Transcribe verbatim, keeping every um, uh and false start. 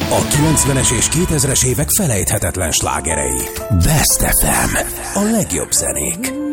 A kilencvenes és kétezres évek felejthetetlen slágerei. Best ef em. A legjobb zenék.